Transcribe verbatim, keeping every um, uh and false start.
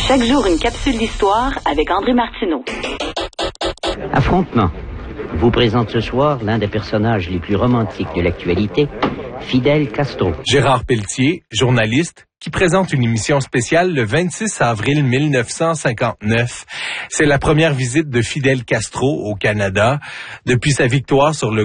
Chaque jour, une capsule d'histoire avec André Martineau. Affrontement vous présente ce soir l'un des personnages les plus romantiques de l'actualité, Fidel Castro. Gérard Pelletier, journaliste, qui présente une émission spéciale le vingt-six avril mille neuf cent cinquante-neuf. C'est la première visite de Fidel Castro au Canada depuis sa victoire sur le